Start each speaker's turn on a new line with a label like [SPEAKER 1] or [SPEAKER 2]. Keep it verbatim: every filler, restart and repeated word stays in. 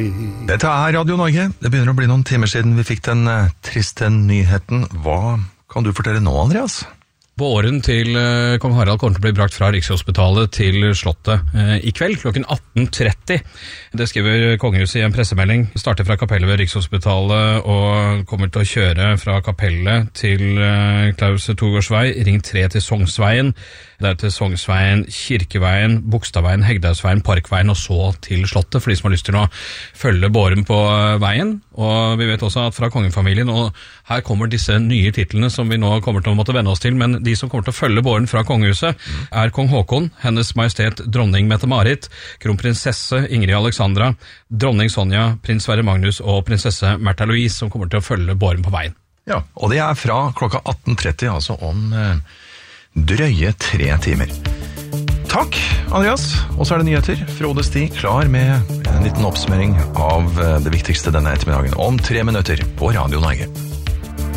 [SPEAKER 1] Dette er Radio Norge. Det begynner å bli noen timer siden vi fikk den uh, triste nyheten. Hva kan du fortelle nå, Andreas?
[SPEAKER 2] Båren til uh, kong Harald kommer til å bli brakt fra Rikshospitalet til Slottet uh, i kveld klokken atten tretti. Det skriver kongehuset i en pressemelding. Starter fra kapellet ved Rikshospitalet og kommer til å kjøre fra kapellet til uh, Klaus Torgårdsvei, ring tre til Songsveien, der til Songsveien, Kirkeveien, Bogstadveien, Hegdehaugsveien, Parkveien og så til Slottet, for de som har lyst til å følge båren på veien. Og vi vet også at fra kongefamilien, og her kommer disse nye titlene som vi nå kommer til å måtte vende oss til, men de som kommer til å følge båren fra kongehuset er kong Håkon, hennes majestet dronning Mette-Marit, kronprinsesse Ingrid Alexandra, dronning Sonja, prins Sverre Magnus og prinsesse Märtha Louise, som kommer til å følge båren på veien.
[SPEAKER 1] Ja, og det er fra klokka atten tretti, altså om eh, drøye tre timer. Takk, Andreas. Og så er det nyheter. Frode Sti klar med en liten oppsummering av det viktigste denne ettermiddagen om tre minutter på Radio Norge.